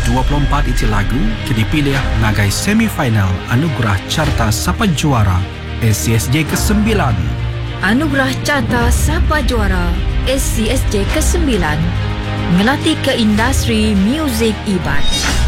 24 iti lagu dipilih ngagai semifinal Anugerah Carta Sapa Juara SCSJ ke-9. Anugerah Carta Sapa Juara SCSJ ke-9 ngelatih ke industri muzik ibat.